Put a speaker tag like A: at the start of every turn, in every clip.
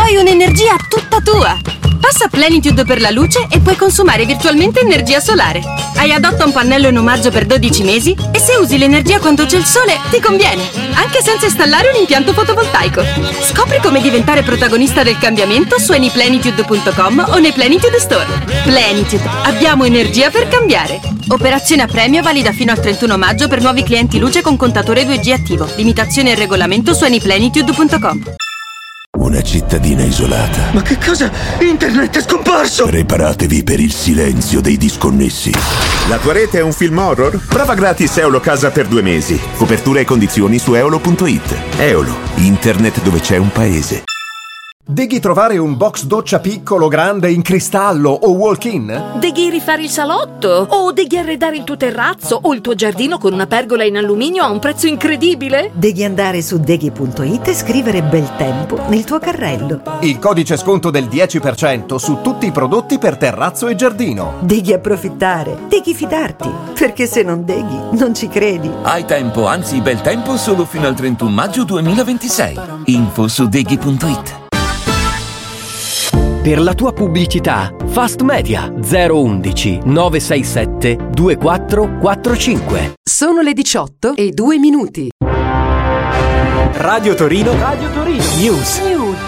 A: Hai un'energia tutta tua! Passa Plenitude per la luce e puoi consumare virtualmente energia solare. Hai Adotta un pannello in omaggio per 12 mesi e se usi l'energia quando c'è il sole ti conviene, anche senza installare un impianto fotovoltaico. Scopri come diventare protagonista del cambiamento su anyplenitude.com o nei Plenitude Store. Plenitude, abbiamo energia per cambiare. Operazione a premio valida fino al 31 maggio per nuovi clienti luce con contatore 2G attivo. Limitazione e regolamento su anyplenitude.com.
B: Una cittadina isolata.
C: Ma che cosa? Internet è scomparso!
B: Preparatevi per il silenzio dei disconnessi.
D: La tua rete è un film horror? Prova gratis Eolo Casa per 2 mesi. Copertura e condizioni su eolo.it. Eolo, internet dove c'è un paese.
E: Devi trovare un box doccia piccolo, grande, in cristallo o walk-in?
F: Devi rifare il salotto? O devi arredare il tuo terrazzo o il tuo giardino con una pergola in alluminio a un prezzo incredibile?
G: Devi andare su Deghi.it e scrivere bel tempo nel tuo carrello.
E: Il codice sconto del 10% su tutti i prodotti per terrazzo e giardino.
G: Devi approfittare, devi fidarti, perché se non deghi non ci credi.
H: Hai tempo, anzi bel tempo solo fino al 31 maggio 2026. Info su Deghi.it.
I: Per la tua pubblicità, Fast Media 011 967 2445.
J: Sono le 18:02.
I: Radio Torino News.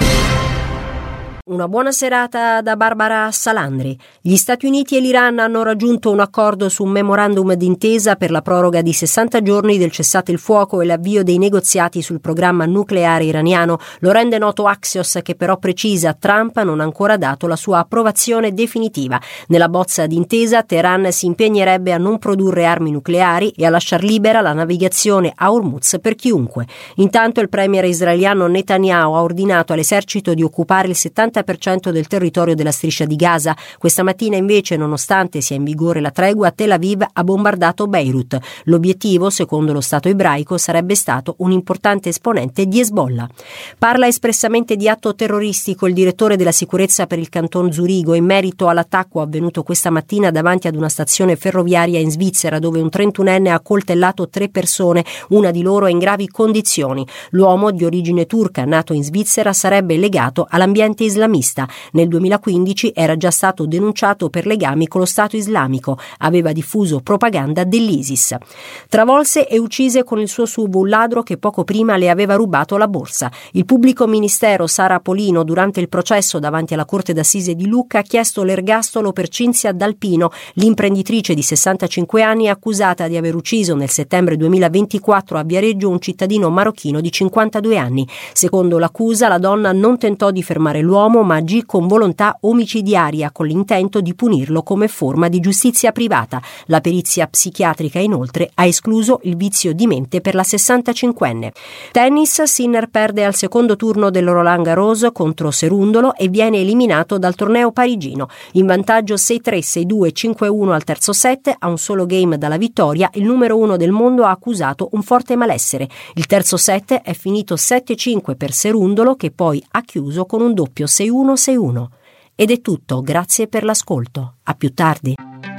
K: Una buona serata da Barbara Salandri. Gli Stati Uniti e l'Iran hanno raggiunto un accordo su un memorandum d'intesa per la proroga di 60 giorni del cessate il fuoco e l'avvio dei negoziati sul programma nucleare iraniano. Lo rende noto Axios, che però precisa Trump non ha ancora dato la sua approvazione definitiva. Nella bozza d'intesa Teheran si impegnerebbe a non produrre armi nucleari e a lasciar libera la navigazione a Hormuz per chiunque. Intanto il premier israeliano Netanyahu ha ordinato all'esercito di occupare il 70% del territorio della striscia di Gaza. Questa mattina invece, nonostante sia in vigore la tregua, Tel Aviv ha bombardato Beirut. L'obiettivo, secondo lo Stato ebraico, sarebbe stato un importante esponente di Hezbollah. Parla espressamente di atto terroristico il direttore della sicurezza per il canton Zurigo in merito all'attacco avvenuto questa mattina davanti ad una stazione ferroviaria in Svizzera, dove un 31enne ha accoltellato 3 persone, una di loro è in gravi condizioni. L'uomo, di origine turca, nato in Svizzera, sarebbe legato all'ambiente islamista. Nel 2015 era già stato denunciato per legami con lo Stato islamico, aveva diffuso propaganda dell'ISIS. Travolse e uccise con il suo SUV un ladro che poco prima le aveva rubato la borsa. Il pubblico ministero Sara Apolino, durante il processo davanti alla Corte d'Assise di Lucca, ha chiesto l'ergastolo per Cinzia D'Alpino, l'imprenditrice di 65 anni accusata di aver ucciso nel settembre 2024 a Viareggio un cittadino marocchino di 52 anni. Secondo l'accusa, la donna non tentò di fermare l'uomo, ma agì con volontà omicidiaria con l'intento di punirlo come forma di giustizia privata. La perizia psichiatrica inoltre ha escluso il vizio di mente per la 65enne. Tennis, Sinner perde al secondo turno del Roland Garros contro Cerundolo e viene eliminato dal torneo parigino. In vantaggio 6-3, 6-2, 5-1 al terzo set, a un solo game dalla vittoria, il numero 1 del mondo ha accusato un forte malessere. Il terzo set è finito 7-5 per Cerundolo, che poi ha chiuso con un doppio 6-1-6-1. Ed è tutto, grazie per l'ascolto. A più tardi.